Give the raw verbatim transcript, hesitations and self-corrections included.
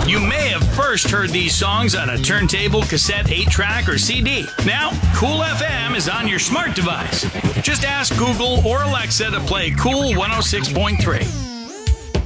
You may have first heard these songs on a turntable, cassette, eight track, or C D. Now, Cool F M is on your smart device. Just ask Google or Alexa to play Cool one oh six point three.